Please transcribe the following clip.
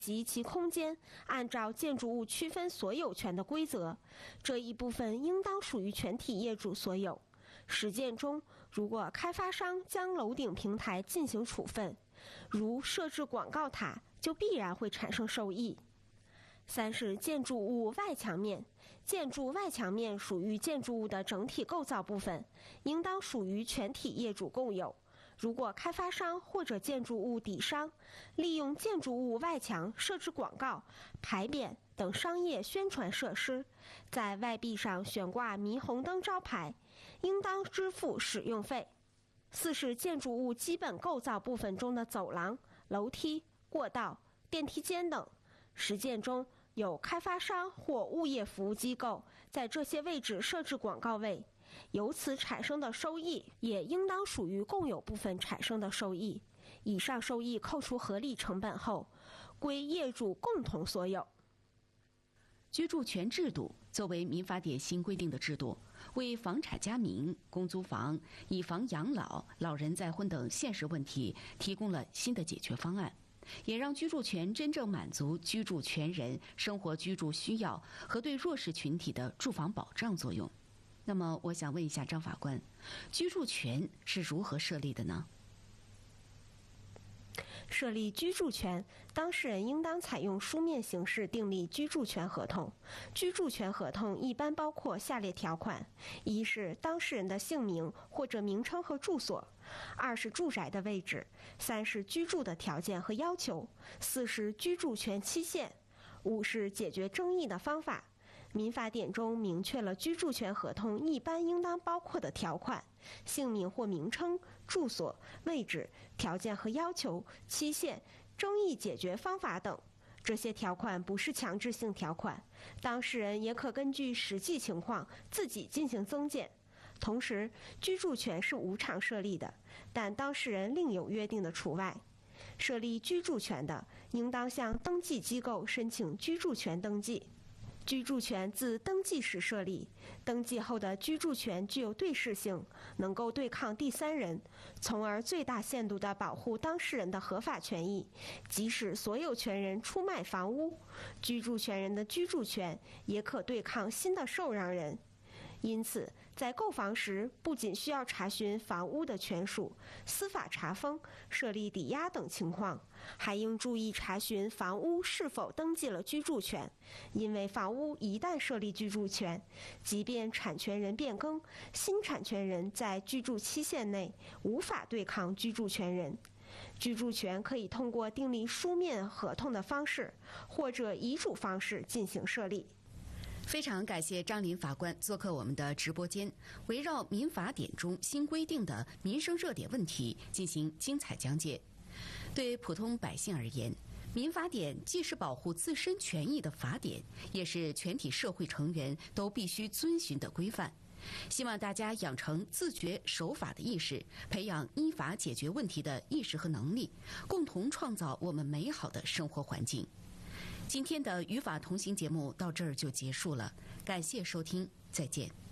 及其空间，按照建筑物区分所有权的规则，这一部分应当属于全体业主所有。实践中，如果开发商将楼顶平台进行处分，如设置广告塔，就必然会产生收益。三是建筑物外墙面，建筑外墙面属于建筑物的整体构造部分，应当属于全体业主共有。如果开发商或者建筑物底商利用建筑物外墙设置广告、牌匾等商业宣传设施，在外壁上悬挂霓虹灯招牌，应当支付使用费。四是建筑物基本构造部分中的走廊、楼梯、过道、电梯间等，实践中有开发商或物业服务机构在这些位置设置广告位，由此产生的收益也应当属于共有部分产生的收益，以上收益扣除合理成本后，归业主共同所有。 居住权制度作为民法典新规定的制度，为房产加名、公租房、以房养老、老人再婚等现实问题提供了新的解决方案，也让居住权真正满足居住权人生活居住需要和对弱势群体的住房保障作用。那么我想问一下张法官，居住权是如何设立的呢？ 设立居住权，当事人应当采用书面形式订立居住权合同。居住权合同一般包括下列条款：一是当事人的姓名或者名称和住所；二是住宅的位置；三是居住的条件和要求；四是居住权期限；五是解决争议的方法。民法典中明确了居住权合同一般应当包括的条款、姓名或名称、住所、位置、条件和要求、期限、争议解决方法等。这些条款不是强制性条款，当事人也可根据实际情况自己进行增减。同时，居住权是无偿设立的，但当事人另有约定的除外。设立居住权的，应当向登记机构申请居住权登记。居住权自登记时设立，登记后的居住权具有对视性，能够对抗第三人，从而最大限度地保护当事人的合法权益。即使所有权人出卖房屋，居住权人的居住权也可对抗新的受让人。因此，在购房时，不仅需要查询房屋的权属、司法查封、设立抵押等情况，还应注意查询房屋是否登记了居住权。因为房屋一旦设立居住权，即便产权人变更，新产权人在居住期限内无法对抗居住权人。居住权可以通过订立书面合同的方式，或者遗嘱方式进行设立。 非常感谢张林法官做客我们的直播间，围绕民法典中新规定的民生热点问题进行精彩讲解。对普通百姓而言，民法典既是保护自身权益的法典，也是全体社会成员都必须遵循的规范。希望大家养成自觉守法的意识，培养依法解决问题的意识和能力，共同创造我们美好的生活环境。今天的与法同行节目到这儿就结束了，感谢收听，再见。